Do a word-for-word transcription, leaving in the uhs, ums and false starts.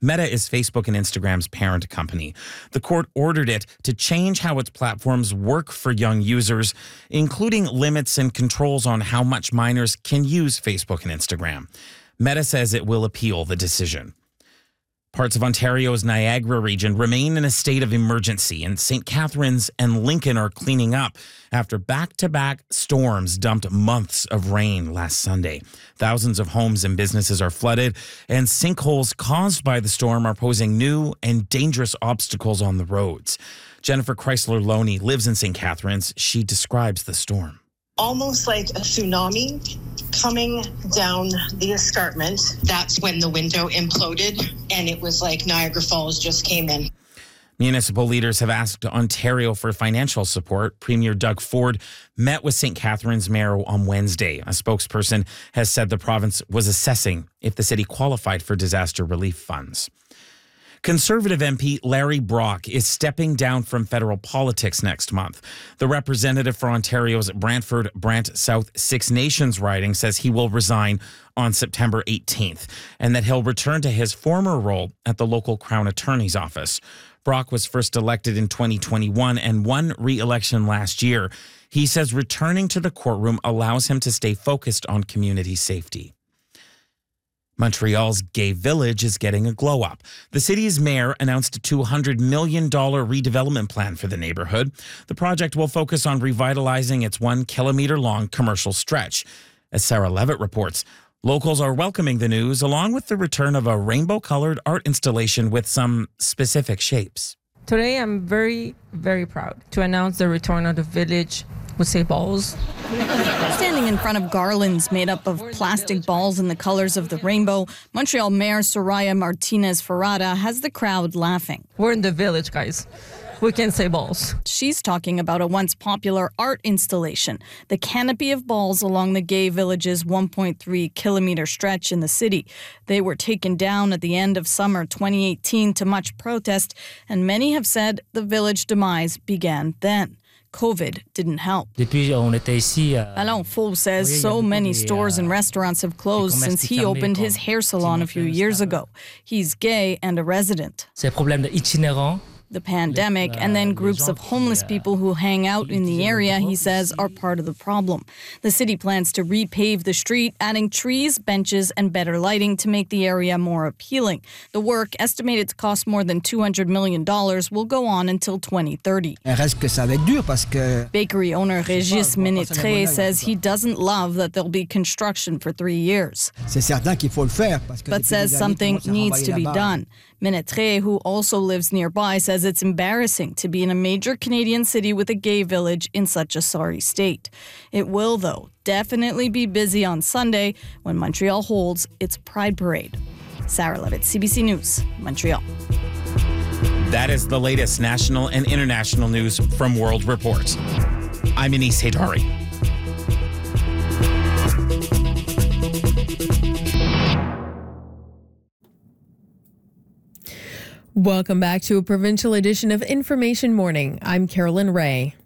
Meta is Facebook and Instagram's parent company. The court ordered it to change how its platforms work for young users, including limits and controls on how much minors can use Facebook and Instagram. Meta says it will appeal the decision. Parts of Ontario's Niagara region remain in a state of emergency, and Saint Catharines and Lincoln are cleaning up after back-to-back storms dumped months of rain last Sunday. Thousands of homes and businesses are flooded, and sinkholes caused by the storm are posing new and dangerous obstacles on the roads. Jennifer Chrysler-Loney lives in Saint Catharines. She describes the storm. Almost like a tsunami coming down the escarpment. That's when the window imploded, and it was like Niagara Falls just came in. Municipal leaders have asked Ontario for financial support. Premier Doug Ford met with Saint Catharines Mayor on Wednesday. A spokesperson has said the province was assessing if the city qualified for disaster relief funds. Conservative M P Larry Brock is stepping down from federal politics next month. The representative for Ontario's Brantford Brant South Six Nations riding says he will resign on September eighteenth and that he'll return to his former role at the local Crown Attorney's office. Brock was first elected in twenty twenty-one and won re-election last year. He says returning to the courtroom allows him to stay focused on community safety. Montreal's Gay Village is getting a glow-up. The city's mayor announced a two hundred million dollars redevelopment plan for the neighborhood. The project will focus on revitalizing its one-kilometer-long commercial stretch. As Sarah Levitt reports, locals are welcoming the news, along with the return of a rainbow-colored art installation with some specific shapes. Today, I'm very, very proud to announce the return of the village with say balls. Standing in front of garlands made up of plastic balls in the colors of the rainbow, Montreal Mayor Soraya Martinez-Ferrada has the crowd laughing. We're in the village, guys. We can say balls. She's talking about a once popular art installation, the canopy of balls along the Gay Village's one point three kilometer stretch in the city. They were taken down at the end of summer twenty eighteen to much protest, and many have said the village demise began then. COVID didn't help. Alain Faux says so many stores and restaurants have closed since he opened his hair salon a few years ago. He's gay and a resident. The pandemic and then groups of homeless people who hang out in the area, he says, are part of the problem. The city plans to repave the street, adding trees, benches, and better lighting to make the area more appealing. The work, estimated to cost more than two hundred million dollars, will go on until twenty thirty. Bakery owner Régis Ménétré says he doesn't love that there'll be construction for three years, but says something needs to be done. Ménétré, who also lives nearby, says it's embarrassing to be in a major Canadian city with a gay village in such a sorry state. It will, though, definitely be busy on Sunday when Montreal holds its Pride Parade. Sarah Levitt, C B C News, Montreal. That is the latest national and international news from World Report. I'm Anis Haydari. Welcome back to a provincial edition of Information Morning. I'm Carolyn Ray.